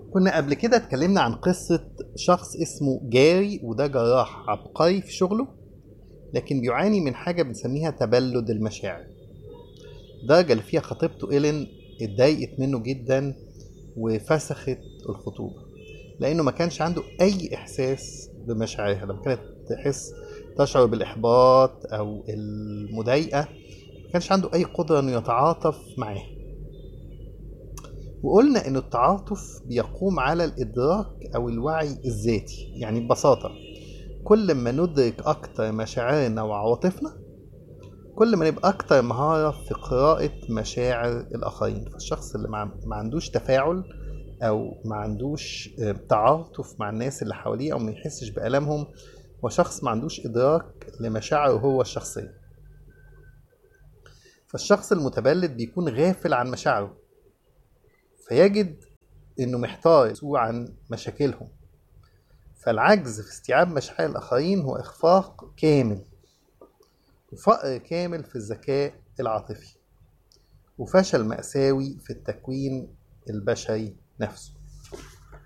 كنا قبل كده اتكلمنا عن قصة شخص اسمه جاري، وده جراح عبقري في شغله، لكن بيعاني من حاجة بنسميها تبلد المشاعر. الدرجة اللي فيها خطيبته إيلين اتضايقت منه جدا وفسخت الخطوبة، لأنه ما كانش عنده أي إحساس بمشاعرها. لما كانت تشعر بالإحباط أو المضايقة، ما كانش عنده أي قدرة إنه يتعاطف معاها. وقلنا إن التعاطف بيقوم على الإدراك أو الوعي الذاتي. يعني ببساطة، كل ما ندرك أكتر مشاعرنا وعواطفنا، كل ما نبقى أكتر مهارة في قراءة مشاعر الآخرين. فالشخص اللي ما عندوش تفاعل أو ما عندوش تعاطف مع الناس اللي حواليه أو ما يحسش بألمهم، وشخص ما عندوش إدراك لمشاعره هو الشخصية. فالشخص المتبلد بيكون غافل عن مشاعره، فيجد إنه محتار عن مشاكلهم. فالعجز في استيعاب مشاعر الآخرين هو إخفاق كامل، وفقر كامل في الذكاء العاطفي، وفشل مأساوي في التكوين البشري نفسه.